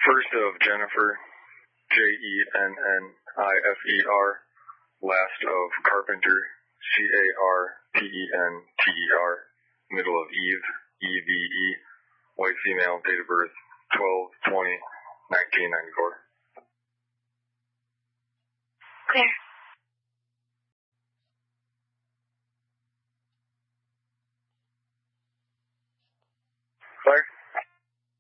First of Jennifer, Jennifer, last of Carpenter, Carpenter, middle of Eve, Eve, white female, date of birth 12/20/1994. Clear. Clear?